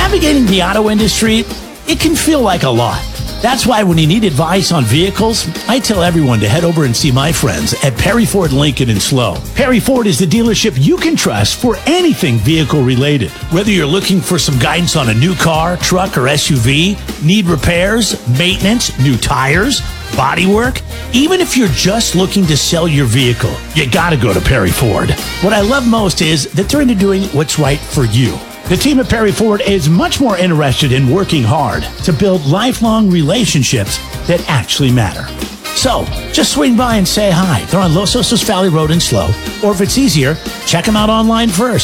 Navigating the auto industry, it can feel like a lot. That's why when you need advice on vehicles, I tell everyone to head over and see my friends at Perry Ford Lincoln in Slow. Perry Ford is the dealership you can trust for anything vehicle related. Whether you're looking for some guidance on a new car, truck, or SUV, need repairs, maintenance, new tires, bodywork, even if you're just looking to sell your vehicle, you gotta go to Perry Ford. What I love most is that they're into doing what's right for you. The team at Perry Ford is much more interested in working hard to build lifelong relationships that actually matter. So, just swing by and say hi. They're on Los Osos Valley Road in Slow. Or if it's easier, check them out online first.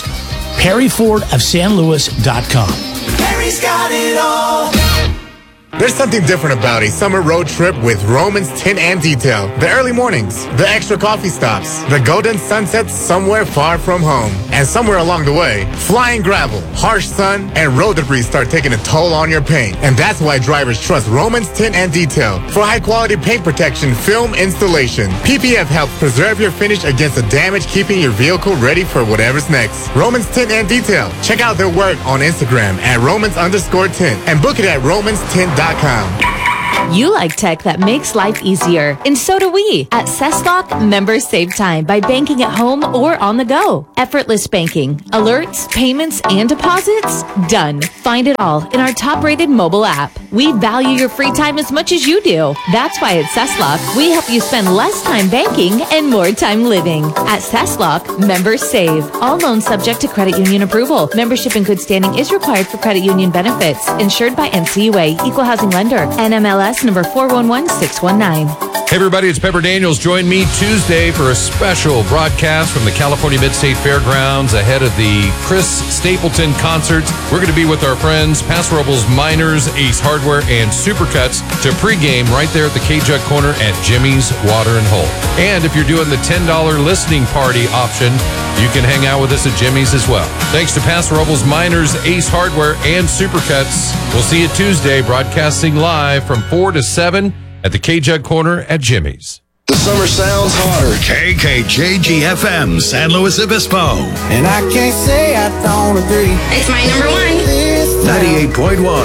PerryFordofSanLuis.com. Perry's got it all. There's something different about a summer road trip with Romans Tint and Detail. The early mornings, the extra coffee stops, the golden sunsets somewhere far from home. And somewhere along the way, flying gravel, harsh sun, and road debris start taking a toll on your paint. And that's why drivers trust Romans Tint and Detail for high-quality paint protection film installation. PPF helps preserve your finish against the damage, keeping your vehicle ready for whatever's next. Romans Tint and Detail. Check out their work on Instagram at Romans_tint and book it at RomansTint.com. You like tech that makes life easier, and so do we. At Cesslock, members save time by banking at home or on the go. Effortless banking, alerts, payments, and deposits? Done. Find it all in our top-rated mobile app. We value your free time as much as you do. That's why at Cesslock, we help you spend less time banking and more time living. At Cesslock, members save. All loans subject to credit union approval. Membership in good standing is required for credit union benefits. Insured by NCUA, Equal Housing Lender, NMLS number 411619. Hey everybody, it's Pepper Daniels. Join me Tuesday for a special broadcast from the California Mid-State Fairgrounds ahead of the Chris Stapleton concert. We're going to be with our friends Paso Robles Miners, Ace Hardware, and Supercuts to pregame right there at the K-Jug corner at Jimmy's Water and Hole. And if you're doing the $10 listening party option, you can hang out with us at Jimmy's as well. Thanks to Paso Robles Miners, Ace Hardware, and Supercuts. We'll see you Tuesday, broadcasting live from 4 to 7 at the K-Jug corner at Jimmy's. The summer sounds hotter. KKJG-FM, San Luis Obispo. And I can't say I don't agree. It's my number one. 98.1.